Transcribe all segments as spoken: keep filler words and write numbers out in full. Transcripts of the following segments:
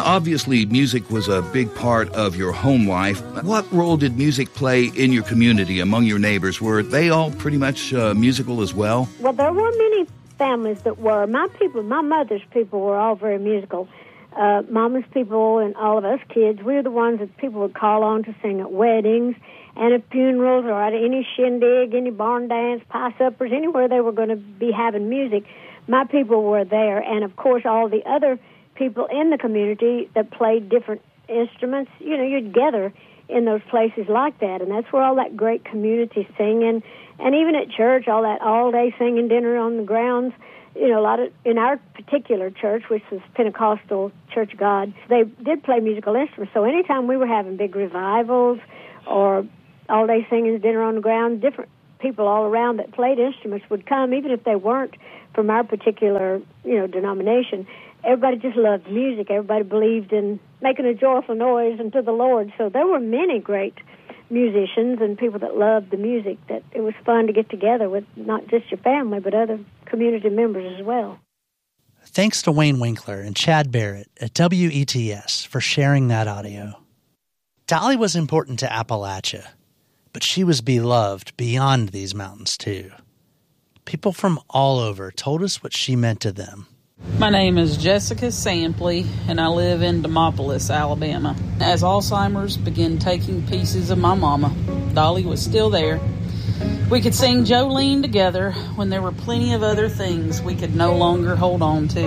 obviously, music was a big part of your home life. What role did music play in your community, among your neighbors? Were they all pretty much uh, musical as well? Well, there were many families that were. My people, my mother's people were all very musical. Uh, Mama's people and all of us kids, we were the ones that people would call on to sing at weddings and at funerals or at any shindig, any barn dance, pie suppers, anywhere they were going to be having music. My people were there, and of course all the other people in the community that played different instruments. You know, you'd gather in those places like that, and that's where all that great community singing, and even at church, all that all-day singing, dinner on the grounds. You know, a lot of, in our particular church, which was Pentecostal Church of God, they did play musical instruments. So anytime we were having big revivals or all-day singing, dinner on the ground, different people all around that played instruments would come, even if they weren't from our particular, you know, denomination. Everybody just loved music. Everybody believed in making a joyful noise unto the Lord. So there were many great musicians and people that loved the music, that it was fun to get together with not just your family, but other community members as well. Thanks to Wayne Winkler and Chad Barrett at W E T S for sharing that audio. Dolly was important to Appalachia, but she was beloved beyond these mountains too. People from all over told us what she meant to them. My name is Jessica Sampley, and I live in Demopolis, Alabama. As Alzheimer's began taking pieces of my mama, Dolly was still there. We could sing Jolene together when there were plenty of other things we could no longer hold on to.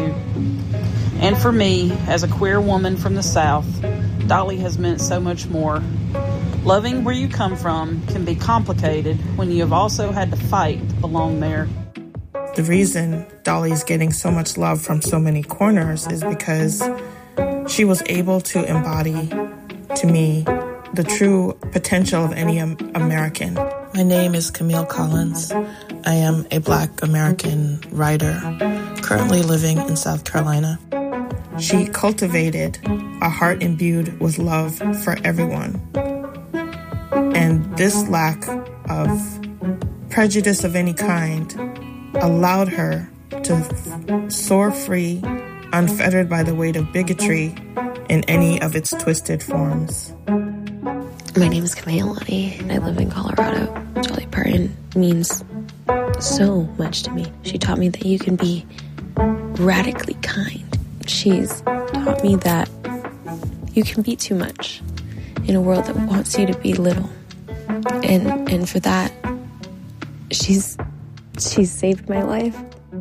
And for me, as a queer woman from the South, Dolly has meant so much more. Loving where you come from can be complicated when you have also had to fight to belong there. The reason Dolly's getting so much love from so many corners is because she was able to embody, to me, the true potential of any American. My name is Camille Collins. I am a Black American writer, currently living in South Carolina. She cultivated a heart imbued with love for everyone. And this lack of prejudice of any kind allowed her to soar free, unfettered by the weight of bigotry in any of its twisted forms. My name is Kamea Lani, and I live in Colorado. Dolly Parton means so much to me. She taught me that you can be radically kind. She's taught me that you can be too much in a world that wants you to be little. And and for that, she's she's saved my life.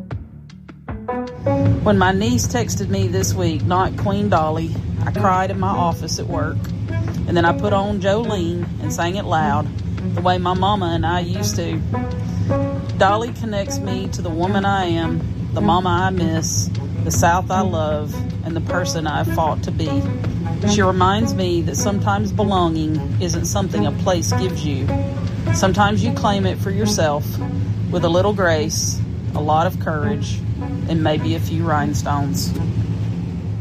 When my niece texted me this week, not Queen Dolly, I cried in my office at work. And then I put on Jolene and sang it loud, the way my mama and I used to. Dolly connects me to the woman I am, the mama I miss, the South I love, and the person I fought to be. She reminds me that sometimes belonging isn't something a place gives you. Sometimes you claim it for yourself with a little grace, a lot of courage, and maybe a few rhinestones.